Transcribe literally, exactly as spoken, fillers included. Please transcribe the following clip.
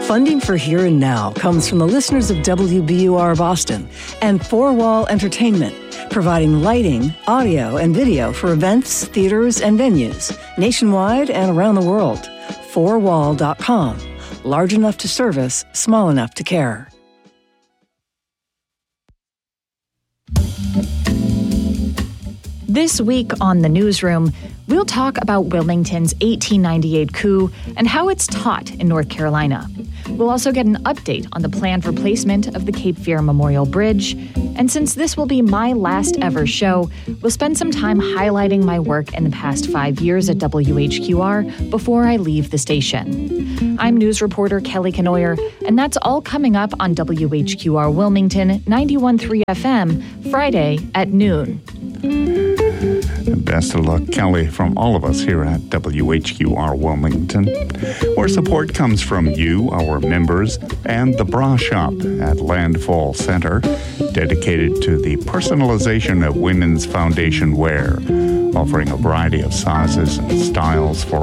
Funding for Here and Now comes from the listeners of W B U R Boston and Four Wall Entertainment, providing lighting, audio, and video for events, theaters, and venues nationwide and around the world. four wall dot com. Large enough to service, small enough to care. This week on The Newsroom, we'll talk about Wilmington's eighteen ninety-eight coup and how it's taught in North Carolina. We'll also get an update on the planned replacement of the Cape Fear Memorial Bridge. And since this will be my last ever show, we'll spend some time highlighting my work in the past five years at W H Q R before I leave the station. I'm news reporter Kelly Kenoyer, and that's all coming up on W H Q R Wilmington ninety-one point three F M, Friday at noon. Best of luck, Kelly, from all of us here at W H Q R Wilmington, where support comes from you, our members, and the Bra Shop at Landfall Center, dedicated to the personalization of women's foundation wear, offering a variety of sizes and styles for